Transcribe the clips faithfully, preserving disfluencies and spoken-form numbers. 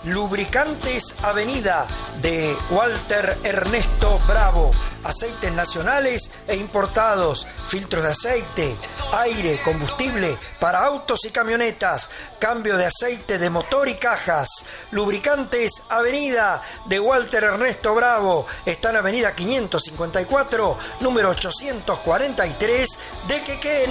Lubricantes Avenida de Walter Ernesto Bravo. Aceites nacionales e importados, filtros de aceite, aire, combustible para autos y camionetas, cambio de aceite de motor y cajas. Lubricantes Avenida de Walter Ernesto Bravo. Está en Avenida quinientos cincuenta y cuatro, número ochocientos cuarenta y tres de Quequén.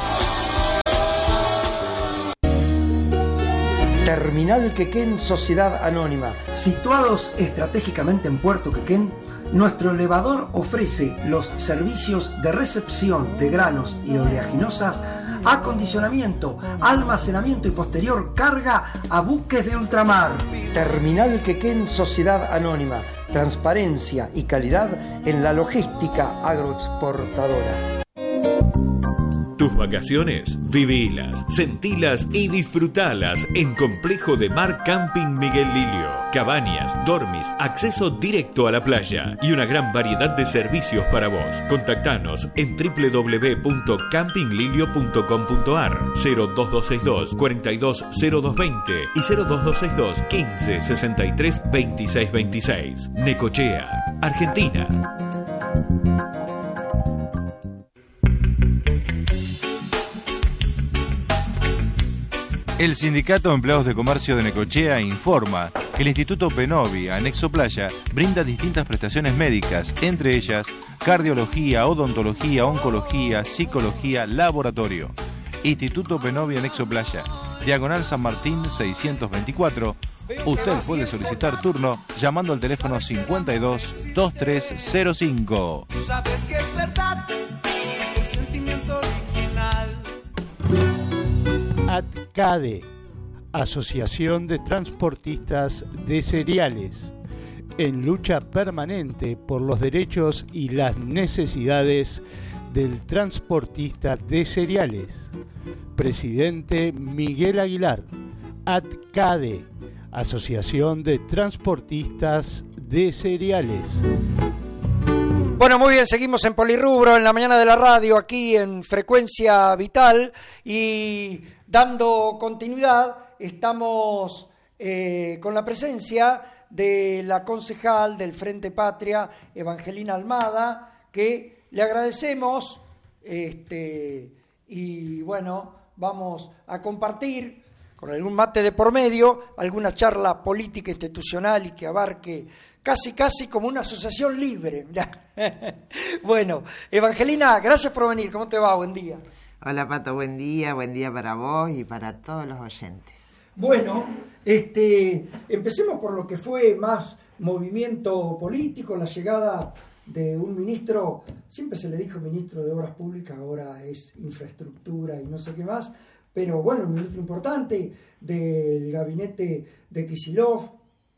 Terminal Quequén Sociedad Anónima. Situados estratégicamente en Puerto Quequén, nuestro elevador ofrece los servicios de recepción de granos y oleaginosas, acondicionamiento, almacenamiento y posterior carga a buques de ultramar. Terminal Quequén Sociedad Anónima. Transparencia y calidad en la logística agroexportadora. Tus vacaciones, vivilas, sentilas y disfrutalas en Complejo de Mar Camping Miguel Lilio. Cabañas, dormis, acceso directo a la playa y una gran variedad de servicios para vos. Contactanos en doble u doble u doble u punto camping lilio punto com punto a r, cero dos dos seis dos, cuatro dos cero dos dos cero y cero dos dos seis dos, quince sesenta y tres veintiséis veintiséis. Necochea, Argentina. El Sindicato de Empleados de Comercio de Necochea informa que el Instituto Penovi, anexo Playa, brinda distintas prestaciones médicas, entre ellas cardiología, odontología, oncología, psicología, laboratorio. Instituto Penovi, anexo Playa, Diagonal San Martín seiscientos veinticuatro. Usted puede solicitar turno llamando al teléfono cincuenta y dos, veintitrés cero cinco. Tú sabes que es verdad, el sentimiento original. ATCADE, Asociación de Transportistas de Cereales, en lucha permanente por los derechos y las necesidades del transportista de cereales. Presidente Miguel Aguilar. ATCADE, Asociación de Transportistas de Cereales. Bueno, muy bien, seguimos en Polirrubro, en la mañana de la radio, aquí en Frecuencia Vital, y dando continuidad, estamos eh, con la presencia de la concejal del Frente Patria, Evangelina Almada, que le agradecemos, este, y bueno, vamos a compartir con algún mate de por medio, alguna charla política institucional y que abarque casi, casi como una asociación libre. Bueno, Evangelina, gracias por venir. ¿Cómo te va? Buen día. Hola, Pato, buen día. Buen día para vos y para todos los oyentes. Bueno, este, empecemos por lo que fue más movimiento político, la llegada de un ministro, siempre se le dijo ministro de Obras Públicas, ahora es infraestructura y no sé qué más, pero bueno, un ministro importante del gabinete de Kicillof,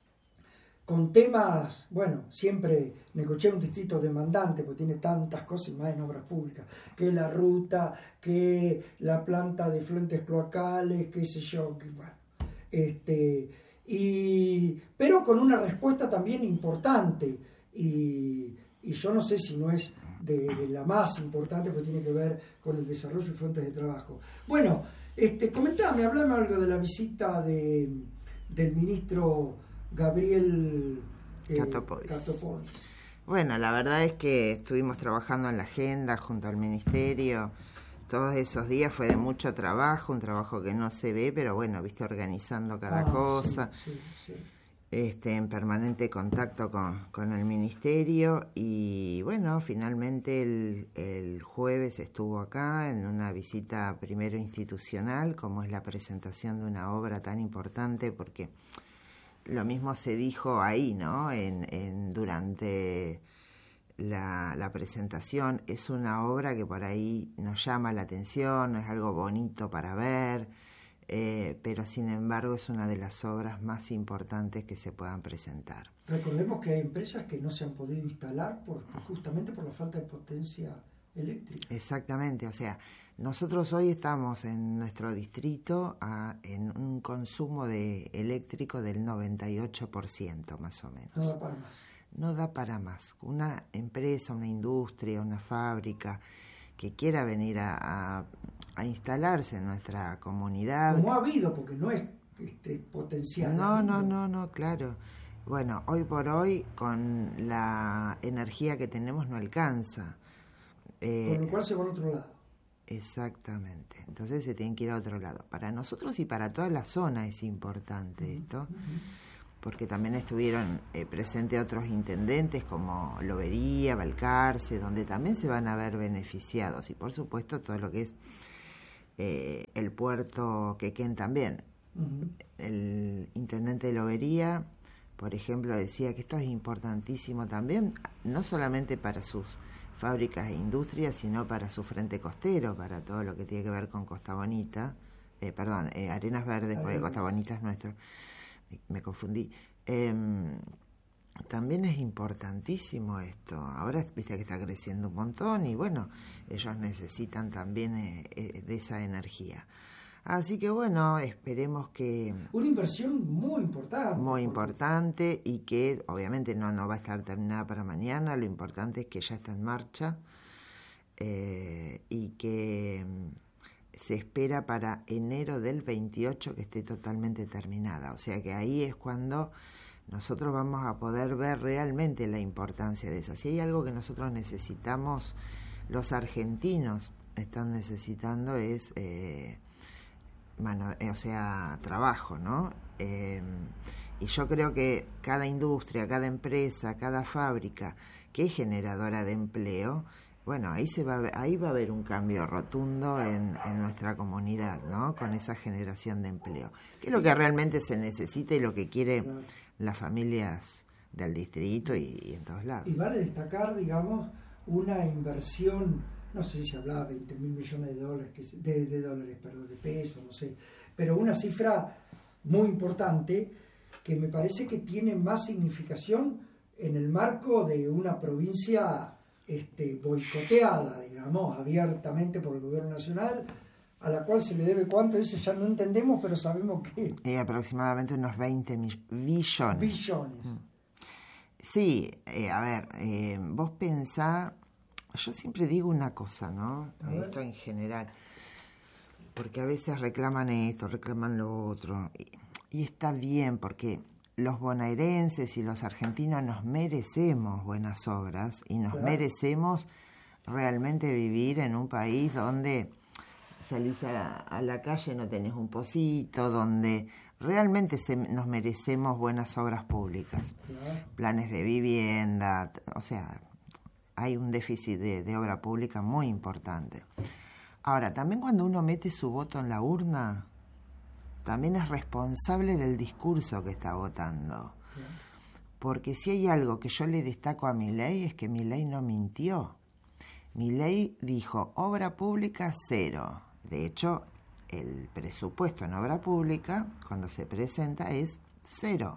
con temas, bueno, siempre Necochea es un distrito demandante, porque tiene tantas cosas y más en obras públicas, que la ruta, que la planta de fluentes cloacales, qué sé yo, que bueno, este, y, pero con una respuesta también importante, y, y yo no sé si no es de, de la más importante, porque tiene que ver con el desarrollo y fuentes de trabajo. Bueno, este, comentame, hablame algo de la visita de, del ministro Gabriel eh, Catopodis. Catopodis. Bueno, la verdad es que estuvimos trabajando en la agenda junto al ministerio. Todos esos días fue de mucho trabajo, un trabajo que no se ve, pero bueno, viste, organizando cada ah, cosa. Sí, sí, sí. Este, en permanente contacto con, con el ministerio y bueno, finalmente el, el jueves estuvo acá en una visita primero institucional, como es la presentación de una obra tan importante, porque lo mismo se dijo ahí, ¿no? En, en durante la, la presentación, es una obra que por ahí nos llama la atención, es algo bonito para ver, eh, pero sin embargo es una de las obras más importantes que se puedan presentar. Recordemos que hay empresas que no se han podido instalar por, justamente por la falta de potencia eléctrica. Exactamente, o sea, nosotros hoy estamos en nuestro distrito a, en un consumo de eléctrico del noventa y ocho por ciento más o menos. No da para más. No da para más. Una empresa, una industria, una fábrica que quiera venir a, a, a instalarse en nuestra comunidad. Como ha habido, porque no es este, potencial. No, no, no, no, claro. Bueno, hoy por hoy con la energía que tenemos no alcanza. Eh, Con lo cual se va a otro lado. Exactamente. Entonces se tienen que ir a otro lado. Para nosotros y para toda la zona es importante uh-huh. esto, uh-huh. porque también estuvieron eh, presentes otros intendentes como Lobería, Balcarce, donde también se van a ver beneficiados. Y por supuesto todo lo que es eh, el puerto Quequén también. Uh-huh. El intendente de Lobería, por ejemplo, decía que esto es importantísimo también, no solamente para sus fábricas e industrias, sino para su frente costero, para todo lo que tiene que ver con Costa Bonita, eh, perdón, eh, Arenas Verdes, porque Costa Bonita es nuestro, me, me confundí. Eh, también es importantísimo esto, ahora viste que está creciendo un montón y bueno, ellos necesitan también eh, eh, de esa energía. Así que bueno, esperemos que... Una inversión muy importante. Muy importante y que obviamente no, no va a estar terminada para mañana, lo importante es que ya está en marcha eh, y que se espera para enero del veintiocho que esté totalmente terminada. O sea que ahí es cuando nosotros vamos a poder ver realmente la importancia de eso. Si hay algo que nosotros necesitamos, los argentinos están necesitando es... Eh, Mano, o sea, trabajo, ¿no? Eh, y yo creo que cada industria, cada empresa, cada fábrica que es generadora de empleo, bueno, ahí se va a ver, ahí va a haber un cambio rotundo en, en nuestra comunidad, ¿no? Con esa generación de empleo, que es lo que realmente se necesita y lo que quieren claro. las familias del distrito y, y en todos lados. Y vale destacar, digamos, una inversión. No sé si se hablaba de veinte mil millones de dólares, que se, de, de dólares, perdón, de pesos, no sé, pero una cifra muy importante que me parece que tiene más significación en el marco de una provincia este, boicoteada, digamos, abiertamente por el gobierno nacional, a la cual se le debe cuánto, ese ya no entendemos, pero sabemos que... Eh, aproximadamente unos veinte mil, billones. Billones. Mm. Sí, eh, a ver, eh, vos pensá... Yo siempre digo una cosa, ¿no? Esto en general, porque a veces reclaman esto, reclaman lo otro, y, y está bien, porque los bonaerenses y los argentinos nos merecemos buenas obras y nos claro. merecemos realmente vivir en un país donde salís a la, a la calle, no tenés un pocito, donde realmente se, nos merecemos buenas obras públicas, claro. planes de vivienda, o sea... Hay un déficit de, de obra pública muy importante. Ahora, también cuando uno mete su voto en la urna, también es responsable del discurso que está votando. Porque si hay algo que yo le destaco a Milei es que Milei no mintió. Milei dijo obra pública cero. De hecho, el presupuesto en obra pública, cuando se presenta, es cero.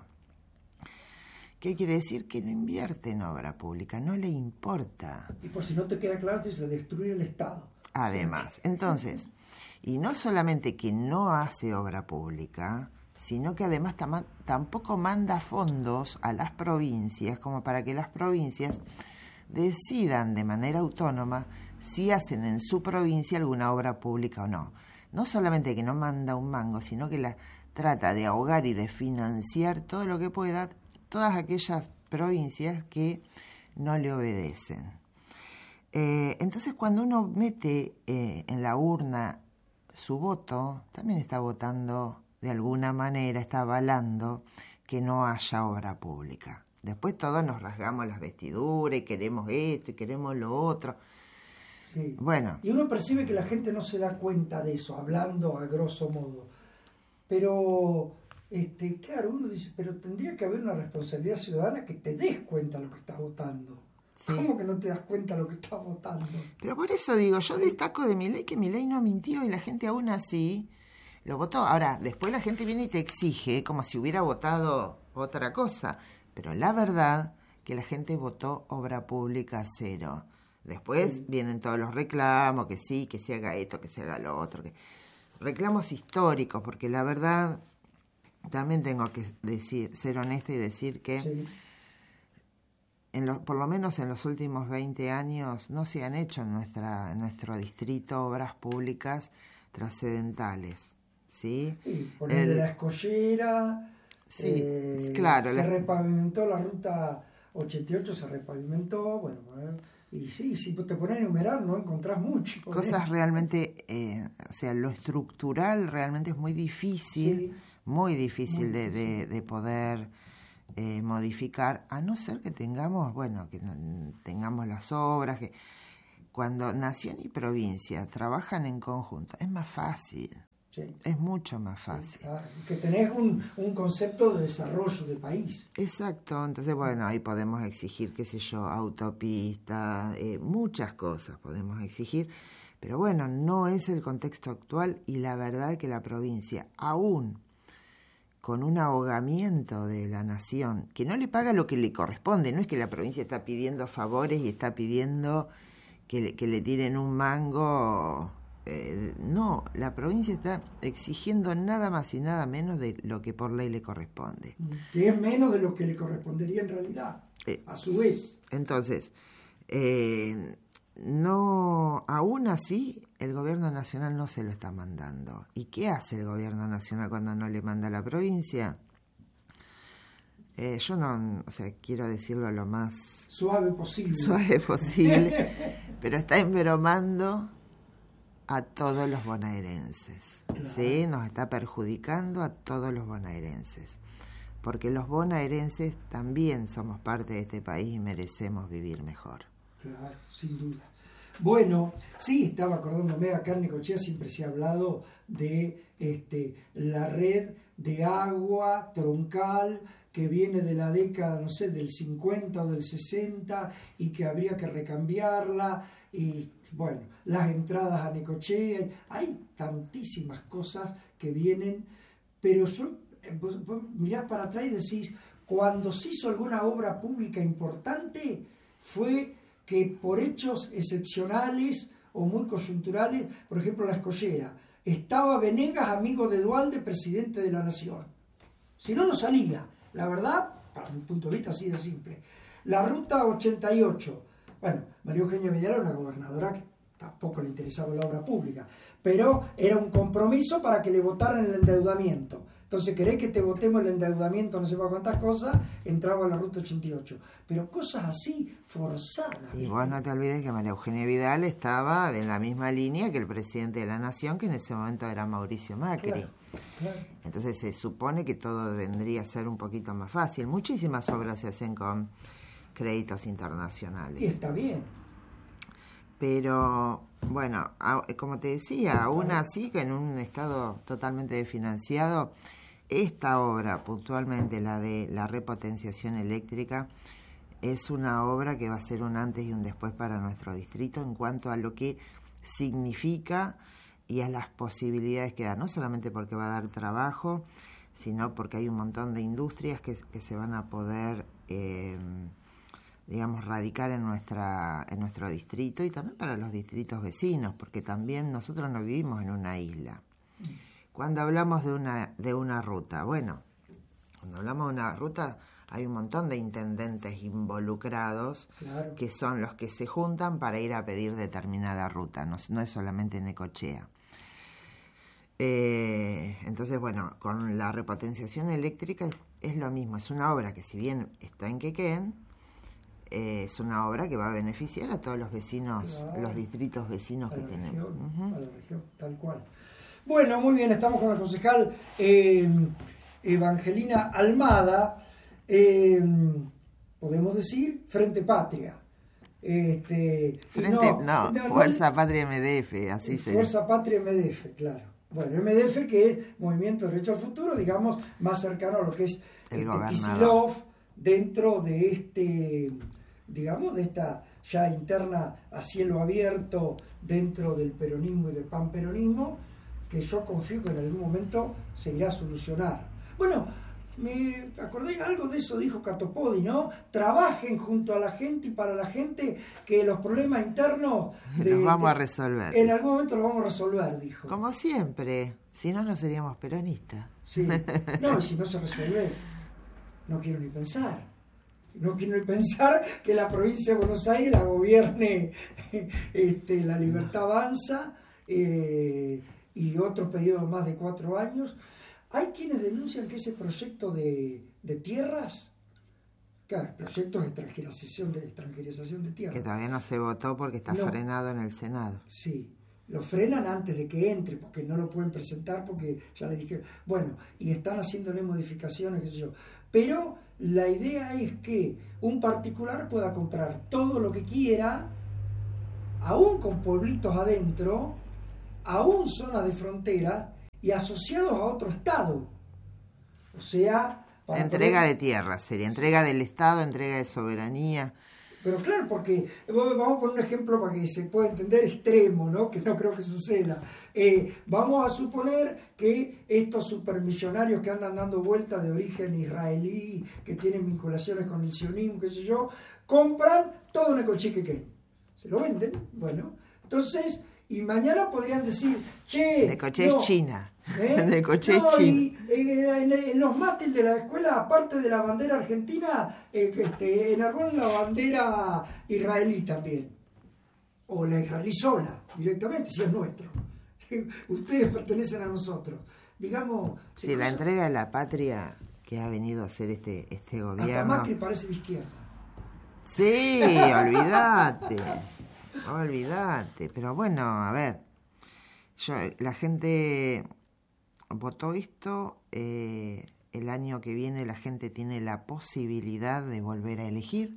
¿Qué quiere decir? Que no invierte en obra pública, no le importa. Y por si no te queda claro, te dice destruir el Estado. Además, entonces, y no solamente que no hace obra pública, sino que además tam- tampoco manda fondos a las provincias, como para que las provincias decidan de manera autónoma si hacen en su provincia alguna obra pública o no. No solamente que no manda un mango, sino que la trata de ahogar y de financiar todo lo que pueda, todas aquellas provincias que no le obedecen. Eh, entonces, cuando uno mete eh, en la urna su voto, también está votando de alguna manera, está avalando que no haya obra pública. Después todos nos rasgamos las vestiduras y queremos esto y queremos lo otro. Sí. Bueno. Y uno percibe que la gente no se da cuenta de eso, hablando a grosso modo. Pero... Este, claro, uno dice, pero tendría que haber una responsabilidad ciudadana que te des cuenta de lo que estás votando. Sí. ¿Cómo que no te das cuenta de lo que estás votando? Pero por eso digo, yo destaco de Milei que Milei no mintió y la gente aún así lo votó. Ahora, después la gente viene y te exige como si hubiera votado otra cosa. Pero la verdad que la gente votó obra pública cero. Después sí. vienen todos los reclamos, que sí, que se haga esto, que se haga lo otro. Que... Reclamos históricos, porque la verdad... También tengo que decir, ser honesta y decir que sí. en lo, por lo menos en los últimos veinte años no se han hecho en, nuestra, en nuestro distrito obras públicas trascendentales. ¿sí? Sí, ponerle El- la escollera, Sí, eh, claro, se la- repavimentó la ruta ochenta y ocho, se repavimentó, bueno, eh, y sí, si te pones a enumerar no encontrás mucho. ¿eh? cosas realmente, eh, o sea, lo estructural realmente es muy difícil, Sí. muy difícil, Muy de, difícil. de- de poder eh, modificar, a no ser que tengamos, bueno, que no- tengamos las obras, que cuando nación y provincia trabajan en conjunto, es más fácil, Sí. es mucho más fácil. Claro, que tenés un, un concepto de desarrollo de país. Exacto, entonces bueno, ahí podemos exigir, qué sé yo, autopista, eh, muchas cosas podemos exigir, pero bueno, no es el contexto actual y la verdad es que la provincia, aún con un ahogamiento de la nación, que no le paga lo que le corresponde, no es que la provincia está pidiendo favores y está pidiendo que le, que le tiren un mango, eh, no, la provincia está exigiendo nada más y nada menos de lo que por ley le corresponde. Que es menos de lo que le correspondería en realidad, Eh, a su vez. Entonces, eh, no, aún así, el gobierno nacional no se lo está mandando. ¿Y qué hace el gobierno nacional cuando no le manda a la provincia? Eh, yo no, o sea, quiero decirlo lo más Suave posible. suave posible, pero está embromando a todos los bonaerenses, Claro. ¿sí? Nos está perjudicando a todos los bonaerenses, porque los bonaerenses también somos parte de este país y merecemos vivir mejor. Claro, sin duda. Bueno, sí, estaba acordándome, acá en Necochea siempre se ha hablado de este, la red de agua troncal que viene de la década, no sé, del cincuenta o del sesenta y que habría que recambiarla y, bueno, las entradas a Necochea, hay tantísimas cosas que vienen, pero yo, vos, vos mirás para atrás y decís, cuando se hizo alguna obra pública importante fue que por hechos excepcionales o muy coyunturales, por ejemplo la escollera, estaba Venegas, amigo de Duhalde, presidente de la Nación. Si no, no salía. La verdad, para mi punto de vista, así de simple. La ruta ochenta y ocho, bueno, María Eugenia Villar era una gobernadora que tampoco le interesaba la obra pública, pero era un compromiso para que le votaran el endeudamiento. Entonces, querés que te votemos el endeudamiento, no sé para cuántas cosas, entraba a la ruta ochenta y ocho. Pero cosas así, forzadas. Y ¿viste? vos no te olvides que María Eugenia Vidal estaba en la misma línea que el presidente de la Nación, que en ese momento era Mauricio Macri. Claro, claro. Entonces se supone que todo vendría a ser un poquito más fácil. Muchísimas obras se hacen con créditos internacionales. Y está bien. Pero, bueno, a- como te decía, aún así, que en un estado totalmente desfinanciado, esta obra, puntualmente la de la repotenciación eléctrica, es una obra que va a ser un antes y un después para nuestro distrito en cuanto a lo que significa y a las posibilidades que da, no solamente porque va a dar trabajo, sino porque hay un montón de industrias que, que se van a poder, eh, digamos, radicar en nuestra en nuestro distrito y también para los distritos vecinos, porque también nosotros no vivimos en una isla. Cuando hablamos de una de una ruta, bueno, cuando hablamos de una ruta hay un montón de intendentes involucrados, Claro. que son los que se juntan para ir a pedir determinada ruta, no, no es solamente Necochea. Eh, entonces, bueno, con la repotenciación eléctrica es lo mismo, es una obra que si bien está en Quequén, eh, es una obra que va a beneficiar a todos los vecinos, Claro. los distritos vecinos A que la tenemos. región, Ujú. a la región, tal cual. Bueno, muy bien, estamos con la concejal eh, Evangelina Almada, eh, podemos decir, Frente Patria. Este, y Frente, no, no, no, Fuerza Patria M D F, así se Fuerza Patria M D F, claro. Bueno, M D F que es Movimiento Derecho al Futuro, digamos, más cercano a lo que es El este, gobernador. Kicillof, dentro de este, digamos, de esta ya interna a cielo abierto dentro del peronismo y del panperonismo, que yo confío que en algún momento se irá a solucionar. Bueno, me acordé algo de eso, dijo Catopodi, ¿no? Trabajen junto a la gente y para la gente, que los problemas internos de- los vamos a de- resolver. en algún momento los vamos a resolver, dijo. Como siempre, si no, no seríamos peronistas. Sí. No, y si no se resuelve, no quiero ni pensar. No quiero ni pensar que la provincia de Buenos Aires la gobierne este, la Libertad Avanza, eh, y otros periodos más de cuatro años. Hay quienes denuncian que ese proyecto de, de tierras, claro, proyectos de extranjerización de, extranjerización de tierras, que todavía no se votó porque está no, frenado en el Senado. Sí, lo frenan antes de que entre, porque no lo pueden presentar, porque ya le dije, bueno, y están haciéndole modificaciones, qué sé yo. Pero la idea es que un particular pueda comprar todo lo que quiera, aún con pueblitos adentro, aún zonas de frontera, y asociados a otro estado. O sea... Entrega poder... de tierra, sería entrega del Estado, entrega de soberanía. Pero claro, porque vamos a poner un ejemplo para que se pueda entender extremo, ¿no? Que no creo que suceda. Eh, vamos a suponer que estos supermillonarios que andan dando vueltas de origen israelí, que tienen vinculaciones con el sionismo, qué sé yo, compran todo Necochea. Se lo venden, bueno. Entonces, y mañana podrían decir, che... Necochea no, es China. ¿Eh? Necochea no, es China. Y, eh, en, en los mástiles de la escuela, aparte de la bandera argentina, eh, este, enarbolan la bandera israelí también. O la israelí sola, directamente, si es nuestro. Ustedes pertenecen a nosotros. Digamos... Sí, la cosa... entrega de la patria que ha venido a hacer este, este gobierno... Hasta Macri parece de izquierda. Sí, olvídate. Olvídate. Pero bueno, a ver. Yo, la gente... votó esto, eh, el año que viene la gente tiene la posibilidad de volver a elegir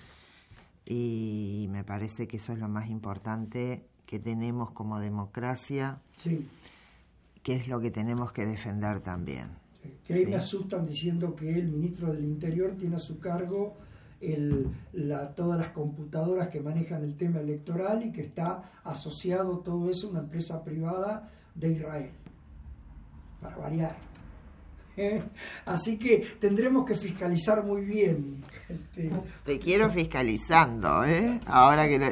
y me parece que eso es lo más importante que tenemos como democracia, sí. Que es lo que tenemos que defender también. Sí. Que ahí ¿sí? Me asustan diciendo que el ministro del Interior tiene a su cargo el, la, todas las computadoras que manejan el tema electoral y que está asociado todo eso a una empresa privada de Israel. Para variar. ¿Eh? Así que tendremos que fiscalizar muy bien. Este... Te quiero fiscalizando, ¿eh? Ahora que lo...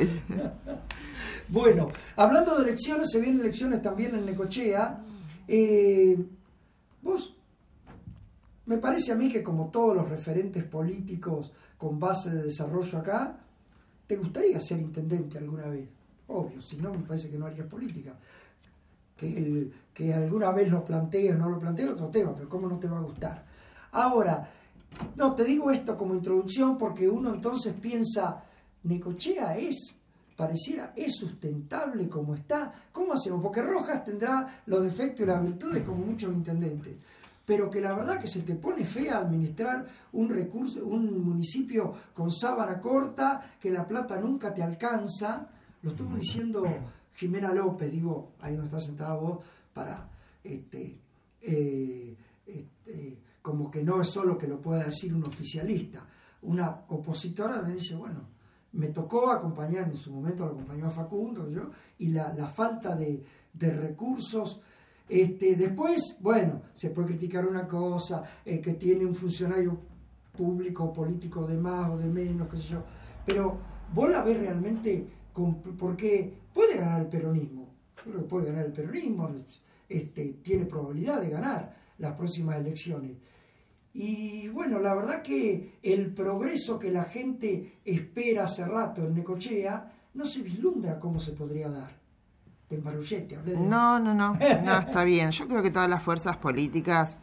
Bueno, hablando de elecciones, se vienen elecciones también en Necochea. Eh, vos, me parece a mí que como todos los referentes políticos con base de desarrollo acá, te gustaría ser intendente alguna vez. Obvio, si no, me parece que no harías política. Que, el, que alguna vez lo plantees o no lo plantees, otro tema, pero ¿cómo no te va a gustar? Ahora, no, te digo esto como introducción porque uno entonces piensa, Necochea es, pareciera, es sustentable como está. ¿Cómo hacemos? Porque Rojas tendrá los defectos y las virtudes como muchos intendentes, pero que la verdad que se te pone fea administrar un recurso, un municipio con sábana corta, que la plata nunca te alcanza. Lo estuvo diciendo Jimena López, digo, ahí no está sentada vos, para, este, eh, este, como que no es solo que lo pueda decir un oficialista. Una opositora me dice, bueno, me tocó acompañar, en su momento lo acompañó a Facundo, yo, y la, la falta de, de recursos. Este, después, bueno, se puede criticar una cosa, eh, que tiene un funcionario público o político de más o de menos, qué sé yo, pero vos la ves realmente, con, porque puede ganar el peronismo, yo creo que puede ganar el peronismo, este, tiene probabilidad de ganar las próximas elecciones. Y bueno, la verdad que el progreso que la gente espera hace rato en Necochea no se vislumbra cómo se podría dar. Te embarullete, hablé de No, no, no, no, está bien. Yo creo que todas las fuerzas políticas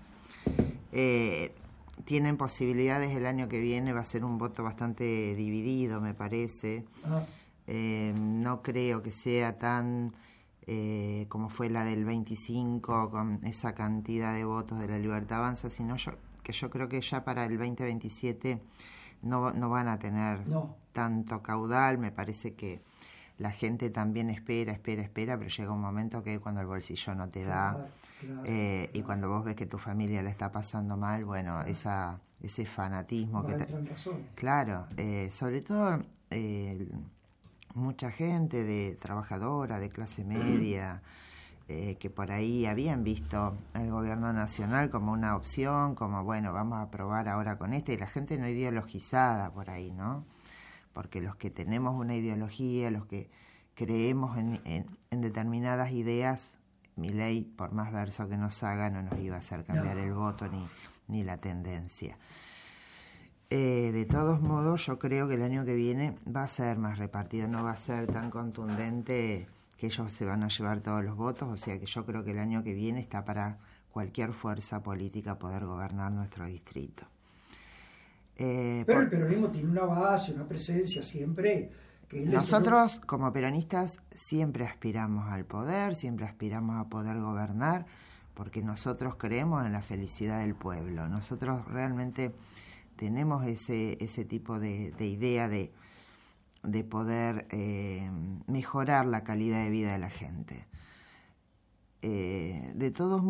eh, tienen posibilidades. El año que viene va a ser un voto bastante dividido, me parece. Ah. Eh, no creo que sea tan eh, como fue la del veinticinco, con esa cantidad de votos de la Libertad Avanza, sino yo, que yo creo que ya para el veinte veintisiete no, no van a tener no. tanto caudal. Me parece que la gente también espera, espera, espera, pero llega un momento que cuando el bolsillo no te da, claro, claro, eh, claro. y cuando vos ves que tu familia la está pasando mal, bueno, claro. esa ese fanatismo no que te... Claro, eh, sobre todo eh, mucha gente de trabajadora, de clase media, eh, que por ahí habían visto el gobierno nacional como una opción, como bueno, vamos a probar ahora con este, y la gente no ideologizada por ahí, ¿no? Porque los que tenemos una ideología, los que creemos en, en, en determinadas ideas, Milei, por más verso que nos haga, no nos iba a hacer cambiar no. el voto ni, ni la tendencia. Eh, de todos modos, yo creo que el año que viene va a ser más repartido, no va a ser tan contundente que ellos se van a llevar todos los votos, o sea que yo creo que el año que viene está para cualquier fuerza política poder gobernar nuestro distrito. Eh, Pero por... el peronismo tiene una base, una presencia siempre. Que Nosotros, que... como peronistas, siempre aspiramos al poder, siempre aspiramos a poder gobernar, porque nosotros creemos en la felicidad del pueblo. Nosotros realmente tenemos ese, ese tipo de, de idea de, de poder eh, mejorar la calidad de vida de la gente. Eh, de todos